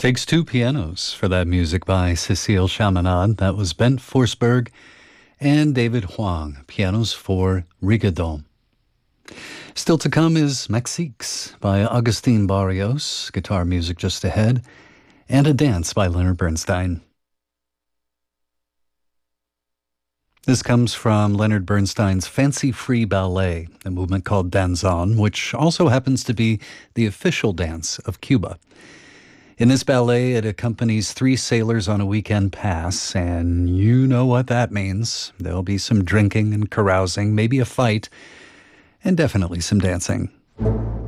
Takes two pianos for that music by Cécile Chaminade. That was Bent Forsberg and David Huang, pianos for Rigodon. Still to come is Mexiques by Agustin Barrios, guitar music just ahead, and a dance by Leonard Bernstein. This comes from Leonard Bernstein's Fancy Free Ballet, a movement called Danzón, which also happens to be the official dance of Cuba. In this ballet, it accompanies three sailors on a weekend pass, and you know what that means. There'll be some drinking and carousing, maybe a fight, and definitely some dancing.